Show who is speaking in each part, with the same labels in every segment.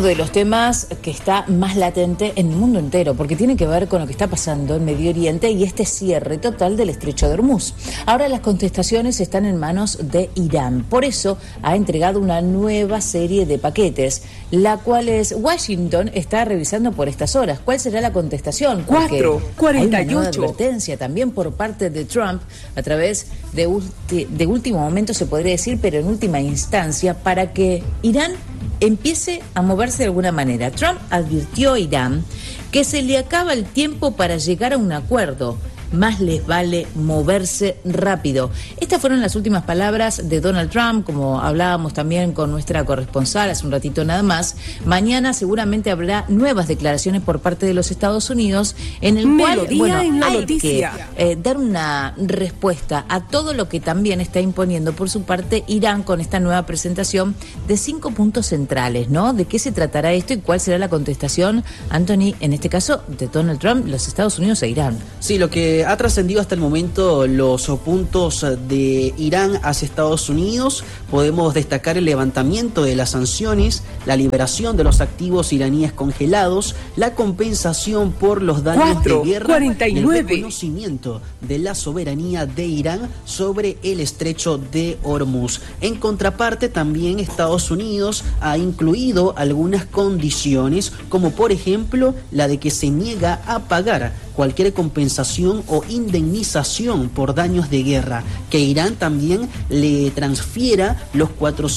Speaker 1: de los temas que está más latente en el mundo entero, porque tiene que ver con lo que está pasando en Medio Oriente y este cierre total del estrecho de Hormuz. Ahora las contestaciones están en manos de Irán. Por eso ha entregado una nueva serie de paquetes, la cual Washington está revisando por estas horas. ¿Cuál será la contestación?
Speaker 2: 4:48.
Speaker 1: Hay una nueva advertencia también por parte de Trump a través de último momento, se podría decir, pero en última instancia, para que Irán empiece a moverse de alguna manera. Trump advirtió a Irán que se le acaba el tiempo para llegar a un acuerdo. Más les vale moverse rápido. Estas fueron las últimas palabras de Donald Trump, como hablábamos también con nuestra corresponsal hace un ratito nada más. Mañana seguramente habrá nuevas declaraciones por parte de los Estados Unidos en el cual hay que dar una respuesta a todo lo que también está imponiendo por su parte Irán con esta nueva presentación de 5 puntos centrales, ¿no? ¿De qué se tratará esto y cuál será la contestación, Anthony, en este caso de Donald Trump, los Estados Unidos e Irán?
Speaker 3: Sí, lo que ha trascendido hasta el momento los puntos de Irán hacia Estados Unidos, podemos destacar el levantamiento de las sanciones, la liberación de los activos iraníes congelados, la compensación por los daños de guerra y el reconocimiento de la soberanía de Irán sobre el estrecho de Hormuz. En contraparte, también Estados Unidos ha incluido algunas condiciones, como por ejemplo la de que se niega a pagar cualquier compensación o indemnización por daños de guerra, que Irán también le transfiera los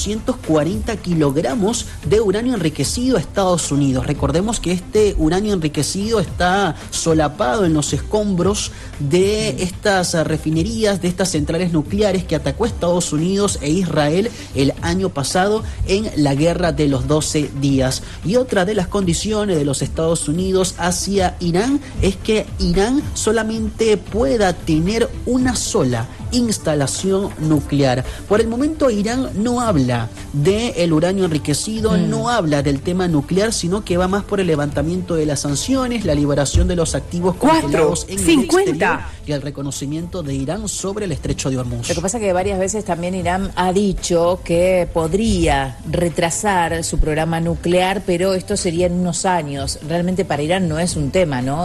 Speaker 3: 440 kilogramos de uranio enriquecido a Estados Unidos. Recordemos que este uranio enriquecido está solapado en los escombros de estas refinerías, de estas centrales nucleares que atacó Estados Unidos e Israel el año pasado en la guerra de los 12 días. Y otra de las condiciones de los Estados Unidos hacia Irán es que Irán solamente pueda tener una sola instalación nuclear. Por el momento Irán no habla del uranio enriquecido, no habla del tema nuclear, sino que va más por el levantamiento de las sanciones, la liberación de los activos congelados en el exterior y el reconocimiento de Irán sobre el estrecho de Hormuz.
Speaker 1: Lo que pasa es que varias veces también Irán ha dicho que podría retrasar su programa nuclear, pero esto sería en unos años. Realmente para Irán no es un tema, ¿no?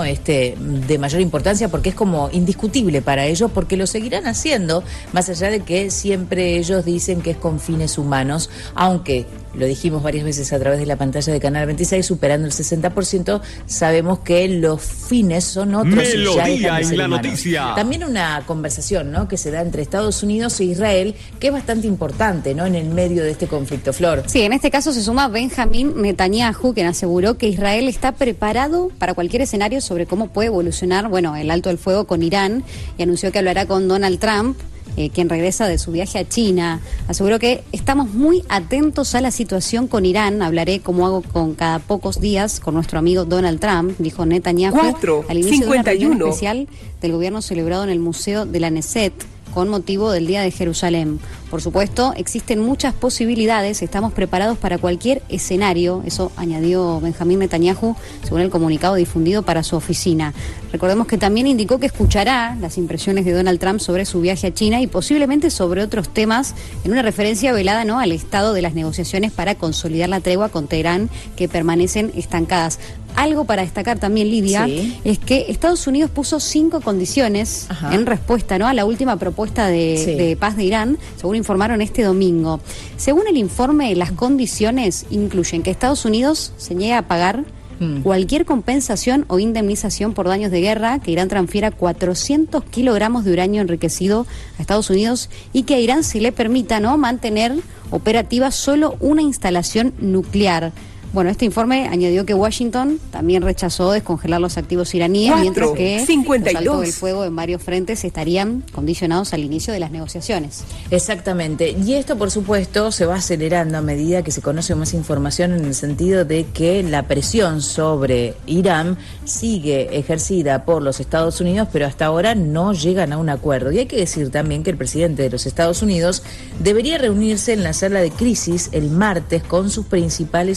Speaker 1: De mayor importancia, porque es como indiscutible para ellos, porque lo seguirán haciendo, más allá de que siempre ellos dicen que es con fines humanos, aunque lo dijimos varias veces a través de la pantalla de Canal 26, superando el 60%, sabemos que los fines son otros.
Speaker 2: Melodía en la noticia.
Speaker 1: También una conversación, ¿no?, que se da entre Estados Unidos e Israel, que es bastante importante, ¿no?, en el medio de este conflicto, Flor.
Speaker 4: Sí, en este caso se suma Benjamín Netanyahu, quien aseguró que Israel está preparado para cualquier escenario sobre cómo puede evolucionar, el alto el fuego con Irán, y anunció que hablará con Donald Trump, quien regresa de su viaje a China. Aseguró que estamos muy atentos a la situación con Irán. Hablaré, como hago con cada pocos días, con nuestro amigo Donald Trump, dijo Netanyahu al inicio de una reunión especial del gobierno celebrado en el Museo de la Knesset con motivo del Día de Jerusalén. Por supuesto, existen muchas posibilidades, estamos preparados para cualquier escenario, eso añadió Benjamín Netanyahu, según el comunicado difundido para su oficina. Recordemos que también indicó que escuchará las impresiones de Donald Trump sobre su viaje a China y posiblemente sobre otros temas, en una referencia velada, ¿no?, al estado de las negociaciones para consolidar la tregua con Teherán, que permanecen estancadas. Algo para destacar también, Lidia, es que Estados Unidos puso 5 condiciones en respuesta, ¿no?, a la última propuesta de paz de Irán, según informaron este domingo. Según el informe, las condiciones incluyen que Estados Unidos se niegue a pagar cualquier compensación o indemnización por daños de guerra, que Irán transfiera 400 kilogramos de uranio enriquecido a Estados Unidos y que a Irán se le permita, ¿no?, mantener operativa solo una instalación nuclear. Este informe añadió que Washington también rechazó descongelar los activos iraníes, mientras que los altos del fuego en varios frentes estarían condicionados al inicio de las negociaciones.
Speaker 1: Exactamente. Y esto, por supuesto, se va acelerando a medida que se conoce más información, en el sentido de que la presión sobre Irán sigue ejercida por los Estados Unidos, pero hasta ahora no llegan a un acuerdo. Y hay que decir también que el presidente de los Estados Unidos debería reunirse en la sala de crisis el martes con sus principales asesores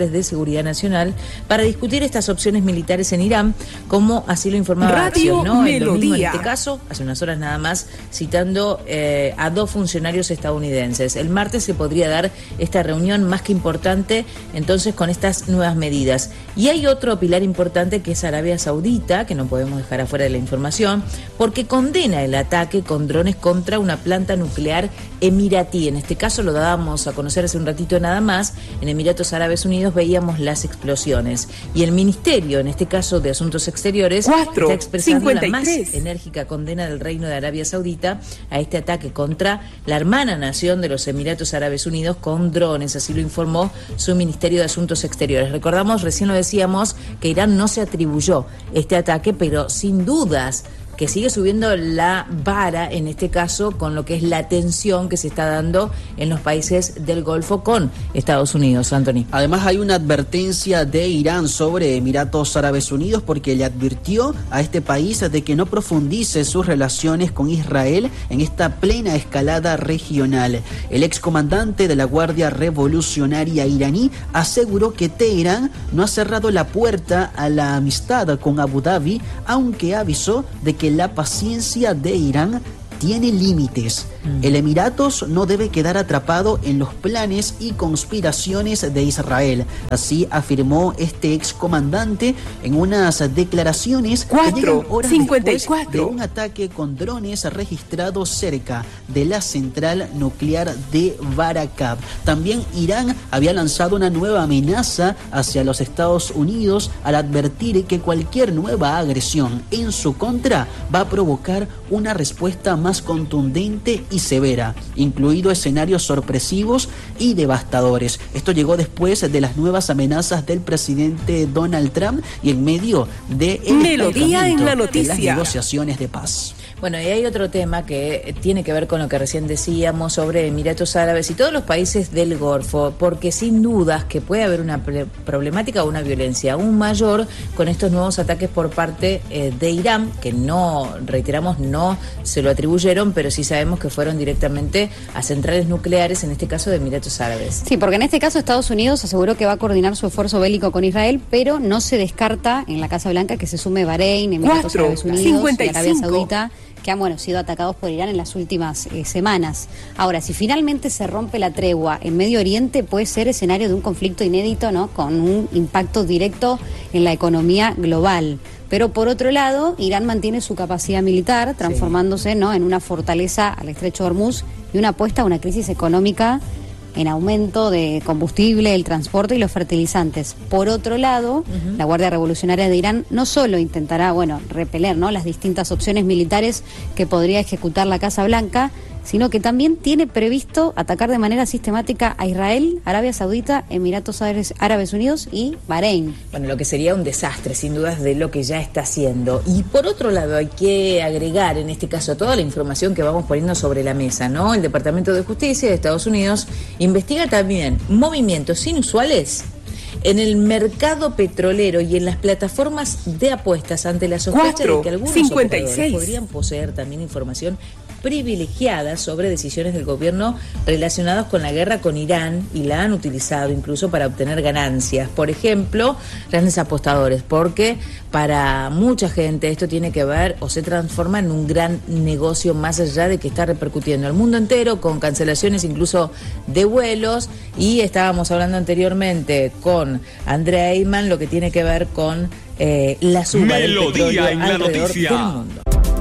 Speaker 1: Nacionales de Seguridad Nacional para discutir estas opciones militares en Irán, como así lo informaba Acción, ¿no? Es lo mismo en este caso, hace unas horas nada más, citando a 2 funcionarios estadounidenses. El martes se podría dar esta reunión más que importante, entonces, con estas nuevas medidas. Y hay otro pilar importante que es Arabia Saudita, que no podemos dejar afuera de la información, porque condena el ataque con drones contra una planta nuclear emiratí. En este caso lo dábamos a conocer hace un ratito nada más. En Emiratos Árabes Unidos veíamos las explosiones. Y el Ministerio, en este caso de Asuntos Exteriores, está expresando la más enérgica condena del Reino de Arabia Saudita a este ataque contra la hermana nación de los Emiratos Árabes Unidos con drones. Así lo informó su Ministerio de Asuntos Exteriores. Recordamos, recién lo decíamos, que Irán no se atribuyó este ataque, pero sin dudas que sigue subiendo la vara, en este caso, con lo que es la tensión que se está dando en los países del Golfo con Estados Unidos. Anthony.
Speaker 3: Además, hay una advertencia de Irán sobre Emiratos Árabes Unidos, porque le advirtió a este país de que no profundice sus relaciones con Israel en esta plena escalada regional. El excomandante de la Guardia Revolucionaria iraní aseguró que Teherán no ha cerrado la puerta a la amistad con Abu Dhabi, aunque avisó de que la paciencia de Irán tiene límites. El Emiratos no debe quedar atrapado en los planes y conspiraciones de Israel. Así afirmó este excomandante en unas declaraciones que llegan horas después de un ataque con drones registrados cerca de la central nuclear de Barakab. También Irán había lanzado una nueva amenaza hacia los Estados Unidos al advertir que cualquier nueva agresión en su contra va a provocar una respuesta más contundente y severa, incluido escenarios sorpresivos y devastadores. Esto llegó después de las nuevas amenazas del presidente Donald Trump y en medio de
Speaker 2: Melodía en la noticia
Speaker 3: de las negociaciones de paz.
Speaker 1: Bueno, y hay otro tema que tiene que ver con lo que recién decíamos sobre Emiratos Árabes y todos los países del Golfo, porque sin dudas que puede haber una problemática o una violencia aún mayor con estos nuevos ataques por parte de Irán, que no, reiteramos, no se lo atribuyeron, pero sí sabemos que fueron directamente a centrales nucleares, en este caso de Emiratos Árabes.
Speaker 4: Sí, porque en este caso Estados Unidos aseguró que va a coordinar su esfuerzo bélico con Israel, pero no se descarta en la Casa Blanca que se sume Bahrein, Emiratos Árabes Unidos 55. Y Arabia Saudita, que han sido atacados por Irán en las últimas semanas. Ahora, si finalmente se rompe la tregua en Medio Oriente, puede ser escenario de un conflicto inédito, ¿no?, con un impacto directo en la economía global. Pero por otro lado, Irán mantiene su capacidad militar, transformándose, ¿no?, en una fortaleza al estrecho de Hormuz y una apuesta a una crisis económica en aumento de combustible, el transporte y los fertilizantes. Por otro lado, la Guardia Revolucionaria de Irán no solo intentará, repeler, ¿no?, las distintas opciones militares que podría ejecutar la Casa Blanca, sino que también tiene previsto atacar de manera sistemática a Israel, Arabia Saudita, Emiratos Árabes Unidos y Bahrein.
Speaker 1: Bueno, lo que sería un desastre, sin dudas, de lo que ya está haciendo. Y por otro lado, hay que agregar, en este caso, toda la información que vamos poniendo sobre la mesa, ¿no? El Departamento de Justicia de Estados Unidos investiga también movimientos inusuales en el mercado petrolero y en las plataformas de apuestas ante la sospecha de que algunos operadores podrían poseer también información privilegiada sobre decisiones del gobierno relacionadas con la guerra con Irán y la han utilizado incluso para obtener ganancias. Por ejemplo, grandes apostadores, porque para mucha gente esto tiene que ver o se transforma en un gran negocio más allá de que está repercutiendo al mundo entero con cancelaciones incluso de vuelos. Y estábamos hablando anteriormente con Andrea Eyman lo que tiene que ver con la suba del petróleo alrededor del mundo.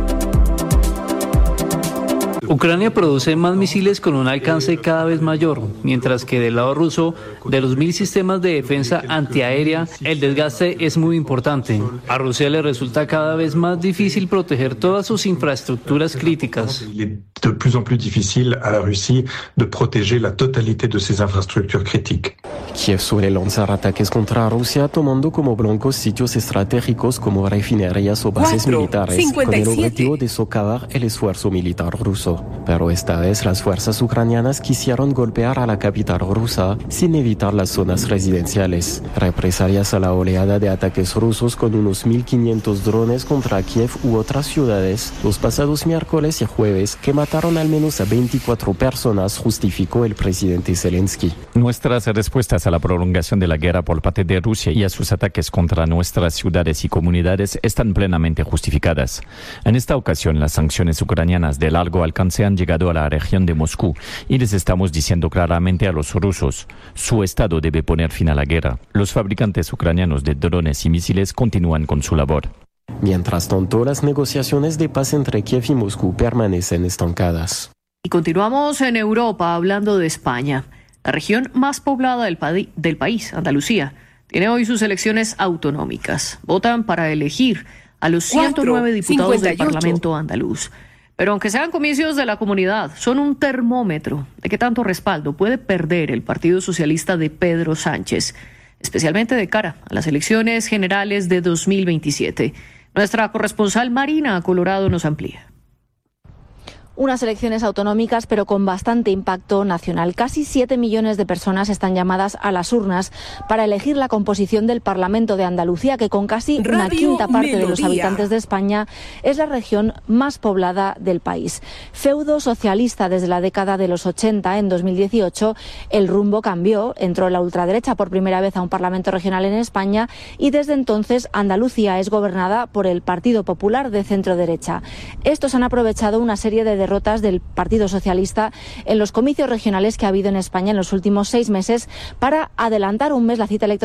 Speaker 5: Ucrania produce más misiles con un alcance cada vez mayor, mientras que del lado ruso, de los 1.000 sistemas de defensa antiaérea, el desgaste es muy importante. A Rusia le resulta cada vez más difícil proteger todas sus infraestructuras críticas.
Speaker 6: De plus en plus difficile a la Russie de proteger la totalité de ses infrastructures critiques.
Speaker 7: Kiev suele lanzar ataques contra Rusia tomando como blancos sitios estratégicos como refinerías o bases militares con el objetivo de socavar el esfuerzo militar ruso. Pero esta vez las fuerzas ucranianas quisieron golpear a la capital rusa sin evitar las zonas residenciales. Represalias a la oleada de ataques rusos con unos 1.500 drones contra Kiev u otras ciudades los pasados miércoles y jueves que mataron al menos a 24 personas, justificó el presidente Zelensky.
Speaker 8: Nuestras respuestas a la prolongación de la guerra por parte de Rusia y a sus ataques contra nuestras ciudades y comunidades están plenamente justificadas. En esta ocasión, las sanciones ucranianas de largo alcance han llegado a la región de Moscú y les estamos diciendo claramente a los rusos, su Estado debe poner fin a la guerra. Los fabricantes ucranianos de drones y misiles continúan con su labor.
Speaker 7: Mientras tanto, las negociaciones de paz entre Kiev y Moscú permanecen estancadas.
Speaker 9: Y continuamos en Europa hablando de España. La región más poblada del país, Andalucía, tiene hoy sus elecciones autonómicas. Votan para elegir a los 109 diputados del Parlamento andaluz. Pero aunque sean comicios de la comunidad, son un termómetro de qué tanto respaldo puede perder el Partido Socialista de Pedro Sánchez, especialmente de cara a las elecciones generales de 2027. Nuestra corresponsal Marina Colorado nos amplía.
Speaker 10: Unas elecciones autonómicas, pero con bastante impacto nacional. Casi 7 millones de personas están llamadas a las urnas para elegir la composición del Parlamento de Andalucía, que con casi una quinta parte de los habitantes de España es la región más poblada del país. Feudo socialista desde la década de los 80, en 2018, el rumbo cambió. Entró la ultraderecha por primera vez a un Parlamento regional en España y desde entonces Andalucía es gobernada por el Partido Popular de centro-derecha. Estos han aprovechado una serie de derrotas del Partido Socialista en los comicios regionales que ha habido en España en los últimos 6 meses para adelantar un mes la cita electoral